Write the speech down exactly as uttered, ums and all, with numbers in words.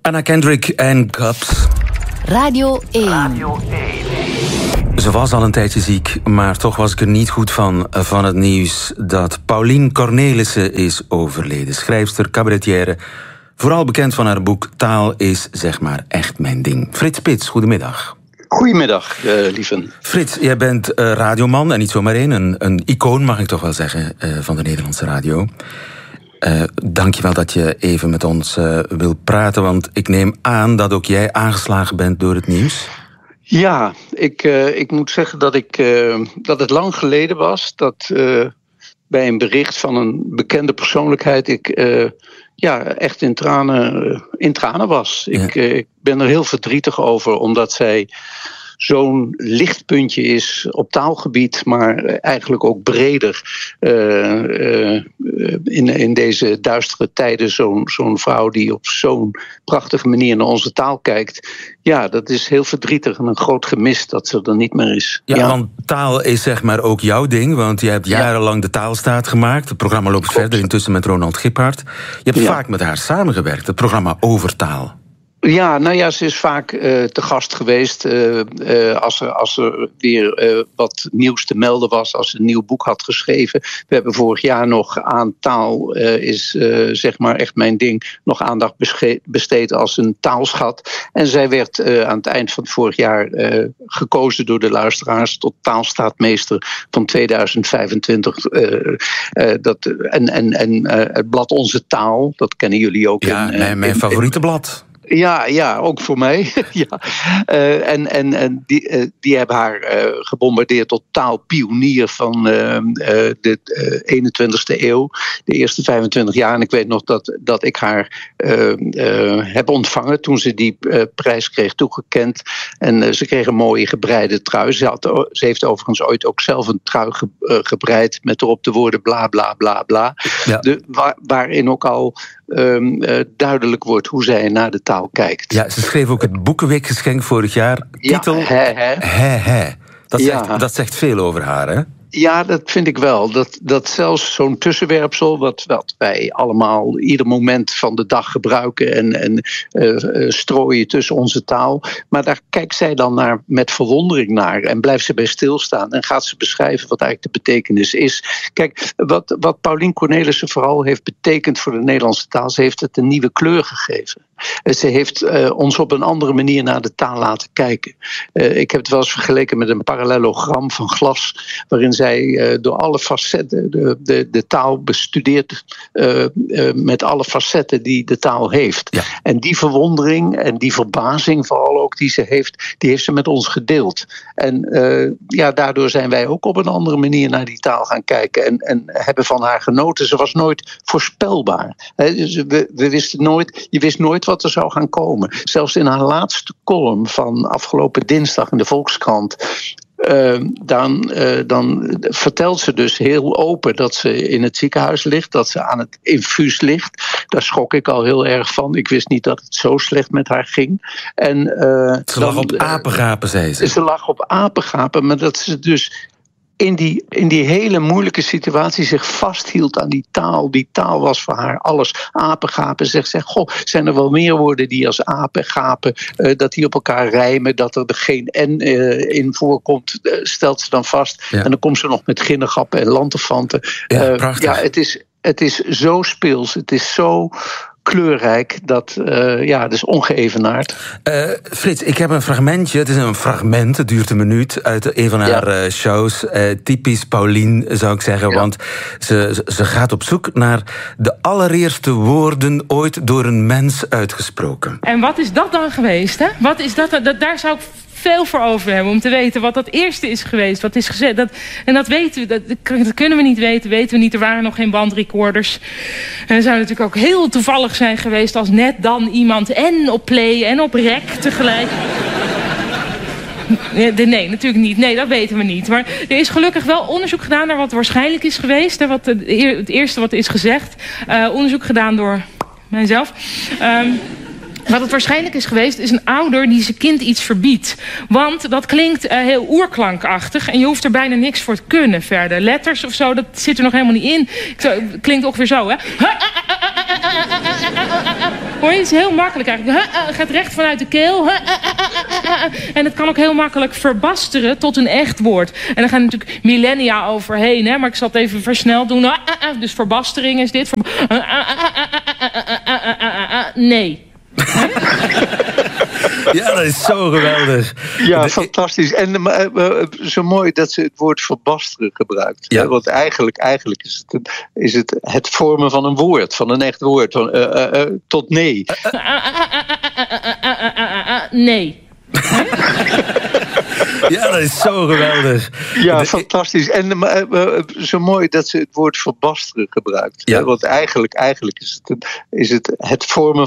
Anna Kendrick en Cups. Radio één. Radio één. Ze was al een tijdje ziek, maar toch was ik er niet goed van... van het nieuws dat Pauline Cornelissen is overleden. Schrijfster, cabaretière, vooral bekend van haar boek Taal is zeg maar echt mijn ding. Frits Spits, goedemiddag. Goedemiddag, uh, lieven. Frits, jij bent uh, radioman, en niet zomaar één. Een, een icoon, mag ik toch wel zeggen, uh, van de Nederlandse radio. Uh, Dank je wel dat je even met ons uh, wil praten... want ik neem aan dat ook jij aangeslagen bent door het nieuws. Ja, ik, uh, ik moet zeggen dat, ik, uh, dat het lang geleden was... dat uh, bij een bericht van een bekende persoonlijkheid... ik uh, ja, echt in tranen, uh, in tranen was. Ja. Ik, uh, ik ben er heel verdrietig over, omdat zij... zo'n lichtpuntje is op taalgebied, maar eigenlijk ook breder. Uh, uh, in, in deze duistere tijden zo'n, zo'n vrouw die op zo'n prachtige manier naar onze taal kijkt. Ja, dat is heel verdrietig en een groot gemis dat ze er niet meer is. Ja, ja. want taal is zeg maar ook jouw ding, want je hebt jarenlang de Taalstaat gemaakt. Het programma loopt Klopt. verder, intussen met Ronald Giphart. Je hebt ja. vaak met haar samengewerkt, het programma Over Taal. Ja, nou ja, ze is vaak uh, te gast geweest uh, uh, als, er, als er weer uh, wat nieuws te melden was, als ze een nieuw boek had geschreven. We hebben vorig jaar nog aan taal, uh, is uh, zeg maar echt mijn ding, nog aandacht besche- besteed als een taalschat. En zij werd uh, aan het eind van het vorig jaar uh, gekozen door de luisteraars tot taalstaatmeester van tweeduizend vijfentwintig. Uh, uh, dat, en en, en uh, het blad Onze Taal, dat kennen jullie ook. Ja, in, uh, mijn, mijn in, favoriete blad. Ja, ja, ook voor mij. ja. uh, en en, en die, uh, die hebben haar uh, gebombardeerd tot taalpionier van uh, uh, de uh, eenentwintigste eeuw. De eerste vijfentwintig jaar. En ik weet nog dat, dat ik haar uh, uh, heb ontvangen toen ze die uh, prijs kreeg toegekend. En uh, ze kreeg een mooie gebreide trui. Ze, had, ze heeft overigens ooit ook zelf een trui ge, uh, gebreid met erop de woorden bla bla bla bla. Ja. De, waar, waarin ook al um, uh, duidelijk wordt hoe zij naar de taal kijkt. Ja, ze schreef ook het Boekenweekgeschenk vorig jaar. Titel, ja, he, he. He, he. Dat, ja. zegt, dat zegt veel over haar, hè? Ja, dat vind ik wel. Dat, dat zelfs zo'n tussenwerpsel, wat, wat wij allemaal ieder moment van de dag gebruiken en, en uh, strooien tussen onze taal. Maar daar kijkt zij dan naar met verwondering naar en blijft ze bij stilstaan en gaat ze beschrijven wat eigenlijk de betekenis is. Kijk, wat, wat Pauline Cornelissen vooral heeft betekend voor de Nederlandse taal, ze heeft het een nieuwe kleur gegeven. Ze heeft uh, ons op een andere manier naar de taal laten kijken. Uh, ik heb het wel eens vergeleken met een parallelogram van glas, waarin zij uh, door alle facetten de, de, de taal bestudeert, uh, uh, met alle facetten die de taal heeft. Ja. En die verwondering en die verbazing vooral ook die ze heeft, die heeft ze met ons gedeeld. En uh, ja, daardoor zijn wij ook op een andere manier naar die taal gaan kijken en, en hebben van haar genoten. Ze was nooit voorspelbaar. He, dus we, we wisten nooit, je wist nooit wat er zou gaan komen. Zelfs in haar laatste column van afgelopen dinsdag in de Volkskrant, Uh, dan, uh, dan vertelt ze dus heel open dat ze in het ziekenhuis ligt, dat ze aan het infuus ligt. Daar schrok ik al heel erg van. Ik wist niet dat het zo slecht met haar ging. En, uh, ze lag dan, op apengapen, zei ze. Ze lag op apengapen, maar dat ze dus in die, in die hele moeilijke situatie zich vasthield aan die taal. Die taal was voor haar alles. Apengapen, zegt ze. Goh, zijn er wel meer woorden die als apengapen, uh, dat die op elkaar rijmen, dat er geen N uh, in voorkomt, uh, stelt ze dan vast. Ja. En dan komt ze nog met ginnegappen en lanterfanten. Ja, uh, prachtig. Ja, het is, het is zo speels. Het is zo kleurrijk, dat uh, ja, dat is ongeëvenaard. Uh, Frits, ik heb een fragmentje, het is een fragment, het duurt een minuut, uit een van haar ja. uh, shows. Uh, typisch Pauline, zou ik zeggen, ja. want ze, ze gaat op zoek naar de allereerste woorden ooit door een mens uitgesproken. En wat is dat dan geweest, hè? Wat is dat, dat daar zou ik veel voor over hebben om te weten wat dat eerste is geweest, wat is gezegd. Dat, en dat weten we, dat, dat kunnen we niet weten, weten we niet. Er waren nog geen bandrecorders. En het zou natuurlijk ook heel toevallig zijn geweest als net dan iemand en op play en op rec tegelijk. Nee, natuurlijk niet. Nee, dat weten we niet. Maar er is gelukkig wel onderzoek gedaan naar wat waarschijnlijk is geweest. Hè, wat het eerste wat is gezegd. Uh, onderzoek gedaan door mijzelf. Um, Wat het waarschijnlijk is geweest, is een ouder die zijn kind iets verbiedt. Want dat klinkt uh, heel oerklankachtig en je hoeft er bijna niks voor te kunnen verder. Letters of zo, dat zit er nog helemaal niet in. Het klinkt ongeveer zo, hè. Hoor je, het is heel makkelijk eigenlijk. Het gaat recht vanuit de keel. En het kan ook heel makkelijk verbasteren tot een echt woord. En dan gaan natuurlijk millennia overheen. Hè? Maar ik zal het even versneld doen. Dus verbastering is dit. Nee. Ja, dat is zo geweldig. Ja, fantastisch. En uh, uh, zo mooi dat ze het woord verbasteren gebruikt. Ja. Uh, want eigenlijk, eigenlijk is, het, een, is het het vormen van een woord. Van een echt woord. Van, uh, uh, uh, tot nee. Nee. Ja, dat is zo geweldig. Ja, De- fantastisch. En uh, uh, zo mooi dat ze het woord verbasteren gebruikt. Ja. Uh, want eigenlijk, eigenlijk is, het een, is het het vormen